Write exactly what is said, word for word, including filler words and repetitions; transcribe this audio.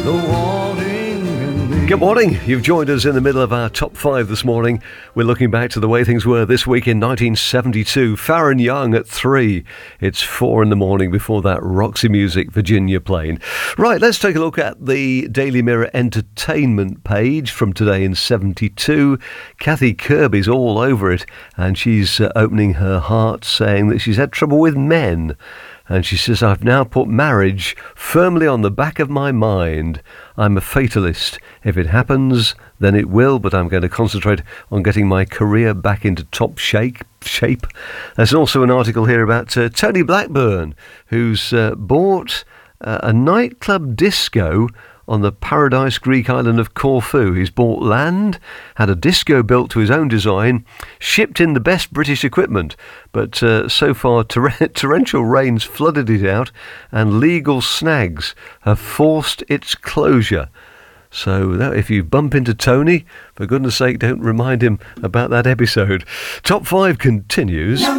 Good morning. You've joined us in the middle of our top five this morning. We're looking back to the way things were this week in nineteen seventy-two. Farron Young at three. It's four in the morning before that Roxy Music Virginia playing. Right, let's take a look at the Daily Mirror entertainment page from today in seventy-two. Kathy Kirby's all over it, and she's uh, opening her heart, saying that she's had trouble with men. And she says, I've now put marriage firmly on the back of my mind. I'm a fatalist. If it happens, then it will, but I'm going to concentrate on getting my career back into top shape. shape. There's also an article here about uh, Tony Blackburn, who's uh, bought uh, a nightclub disco on the paradise Greek island of Corfu. He's bought land, had a disco built to his own design, shipped in the best British equipment, but uh, so far tor- torrential rains flooded it out and legal snags have forced its closure. So that, if you bump into Tony, for goodness sake, don't remind him about that episode. Top five continues.